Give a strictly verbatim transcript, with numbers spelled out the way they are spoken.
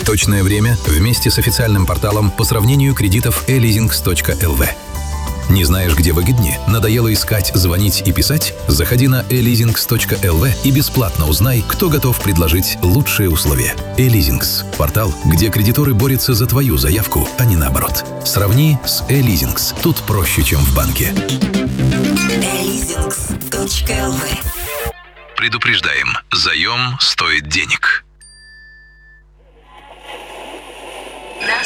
Точное время вместе с официальным порталом по сравнению кредитов e leasings точка эл ви. Не знаешь, где выгоднее? Надоело искать, звонить и писать? Заходи на e leasings точка эл ви и бесплатно узнай, кто готов предложить лучшие условия. E-Leasings – портал, где кредиторы борются за твою заявку, а не наоборот. Сравни с E-Leasings. Тут проще, чем в банке. e leasings точка эл ви. Предупреждаем, заем стоит денег.